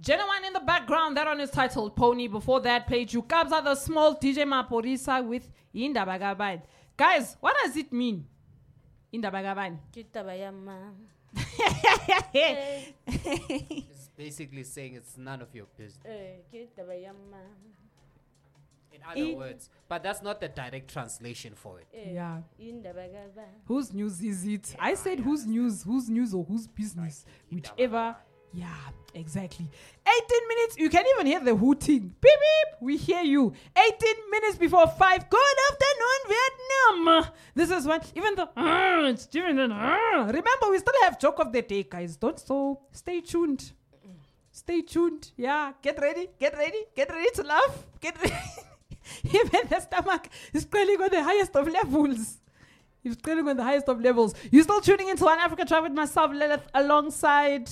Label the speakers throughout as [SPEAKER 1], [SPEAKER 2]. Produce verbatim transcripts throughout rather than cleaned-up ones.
[SPEAKER 1] Genuine in the background, that one is titled Pony. Before that, played you Kabza the Small, D J Maporisa with Indaba Kabane. Guys, what does it mean? Indaba Kabane.
[SPEAKER 2] It's basically saying it's none of your business. In other
[SPEAKER 1] In-
[SPEAKER 2] words, but that's not the direct translation for it.
[SPEAKER 1] Yeah. Whose news is it? I said whose news, whose news or whose business, whichever. Yeah, exactly. eighteen minutes. You can even hear the hooting. Beep beep. We hear you. eighteen minutes before five. Good afternoon, Vietnam. This is when even the uh, it's different than uh. Remember, we still have joke of the day, guys. Don't so. Stay tuned. Stay tuned. Yeah. Get ready. Get ready. Get ready to laugh. Get ready. Even the stomach is crawling on the highest of levels. He's crawling on the highest of levels. You're still tuning into One Africa Drive with myself, Lilith, alongside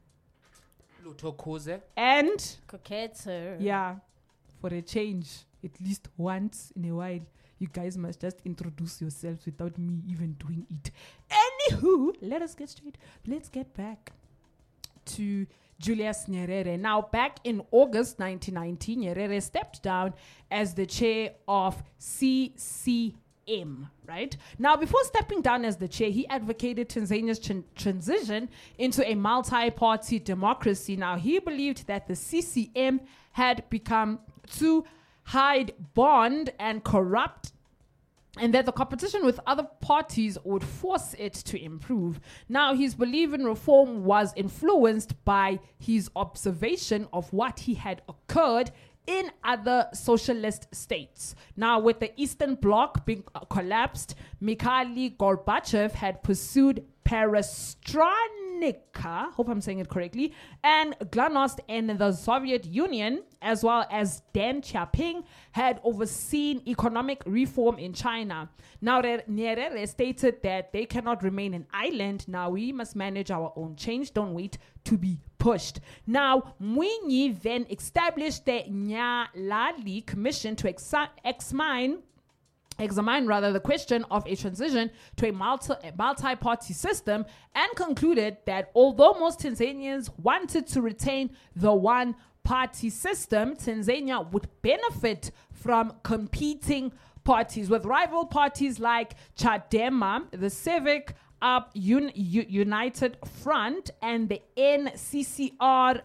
[SPEAKER 2] Luto Kuze.
[SPEAKER 1] and
[SPEAKER 3] Coquetter.
[SPEAKER 1] yeah, for a change, at least once in a while, you guys must just introduce yourselves without me even doing it. Anywho, let us get straight. Let's get back to Julius Nyerere. Now, back in August nineteen ninety, Nyerere stepped down as the chair of C C M, right? Now, before stepping down as the chair, he advocated Tanzania's tran- transition into a multi-party democracy. Now, he believed that the C C M had become too hide bond and corrupt, and that the competition with other parties would force it to improve. Now, his belief in reform was influenced by his observation of what he had occurred in other socialist states. Now, with the Eastern Bloc being uh, collapsed, Mikhail Gorbachev had pursued perestroika, hope I'm saying it correctly, and glasnost in the Soviet Union, as well as Deng Xiaoping had overseen economic reform in China. Now, Nyerere stated that they cannot remain an island. Now, we must manage our own change. Don't wait to be pushed. Now, Mwinyi then established the Nyalali Commission to exa- examine examine rather the question of a transition to a multi, a multi-party system, and concluded that although most Tanzanians wanted to retain the one-party system, Tanzania would benefit from competing parties, with rival parties like Chadema, the Civic Up Un- U- United Front, and the N C C R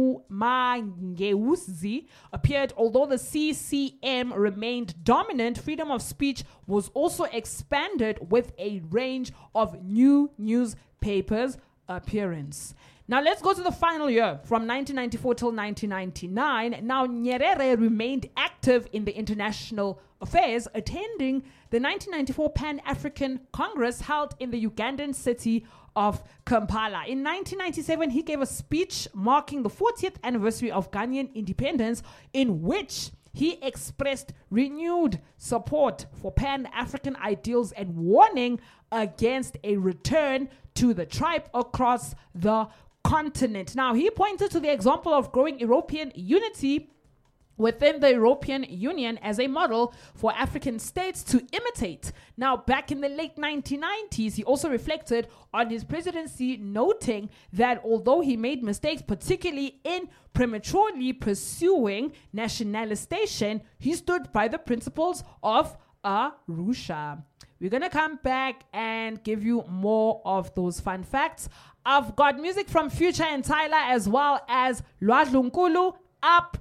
[SPEAKER 1] Mumangeuzi appeared. Although the C C M remained dominant, freedom of speech was also expanded with a range of new newspapers appearance. Now let's go to the final year, from nineteen ninety-four till nineteen ninety-nine. Now, Nyerere remained active in the international affairs, attending the nineteen ninety-four Pan-African Congress held in the Ugandan city of Kampala. In nineteen ninety-seven, he gave a speech marking the fortieth anniversary of Ghanaian independence, in which he expressed renewed support for Pan-African ideals and warning against a return to the tribe across the continent. Now, he pointed to the example of growing European unity within the European Union as a model for African states to imitate. Now, back in the late nineteen nineties, he also reflected on his presidency, noting that although he made mistakes, particularly in prematurely pursuing nationalization, he stood by the principles of Arusha. We're going to come back and give you more of those fun facts. I've got music from Future and Tyler, as well as Lwadlunkulu up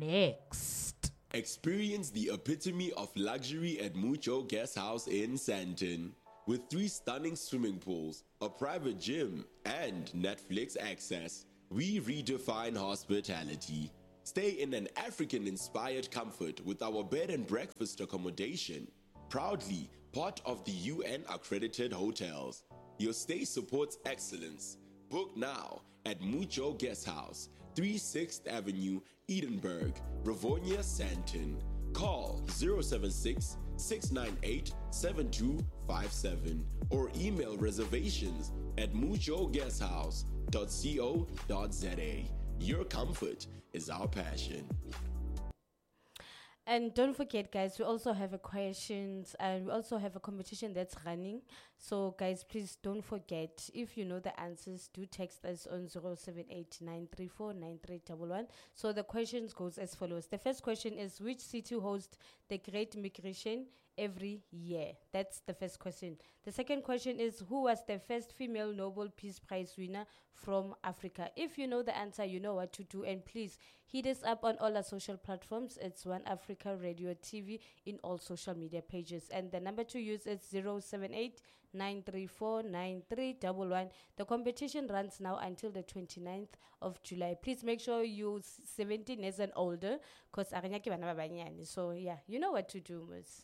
[SPEAKER 1] next.
[SPEAKER 4] Experience the epitome of luxury at Mucho Guest House in Sandton. With three stunning swimming pools, a private gym, and Netflix access, we redefine hospitality. Stay in an African-inspired comfort with our bed and breakfast accommodation. Proudly part of the U N-accredited hotels. Your stay supports excellence. Book now at Mucho Guest House, thirty-sixth Avenue, Edinburgh, Ravonia, Sandton. Call zero seven six, six nine eight, seven two five seven or email reservations at mucho guest house dot co dot za. Your comfort is our passion.
[SPEAKER 3] And don't forget, guys, we also have a questions and we also have a competition that's running. So, guys, please don't forget. If you know the answers, do text us on zero seven eight nine three four nine three one one. So the questions goes as follows. The first question is, which city hosts the Great Migration every year? That's the first question. The second question is, who was the first female Nobel Peace Prize winner from Africa? If you know the answer, you know what to do. And please hit us up on all our social platforms. It's One Africa Radio T V in all social media pages. And the number to use is zero seven eight nine three four nine three one one. The competition runs now until the twenty-ninth of July. Please make sure you seventeen years and older, because so yeah, you know what to do, miss.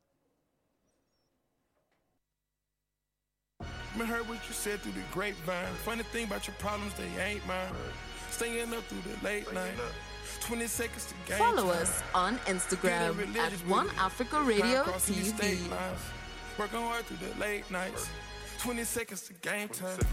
[SPEAKER 5] I heard what you said through the grapevine. Funny thing about your problems, they ain't mine. Staying up through the late night. twenty seconds to game
[SPEAKER 6] Follow
[SPEAKER 5] time.
[SPEAKER 6] us on Instagram
[SPEAKER 5] Getting
[SPEAKER 6] at
[SPEAKER 5] religious
[SPEAKER 6] One
[SPEAKER 5] with it.
[SPEAKER 6] Africa
[SPEAKER 5] Flying
[SPEAKER 6] Radio
[SPEAKER 5] across
[SPEAKER 6] T
[SPEAKER 5] these
[SPEAKER 6] V.
[SPEAKER 5] state lines. Working hard through the late nights. twenty seconds to game time.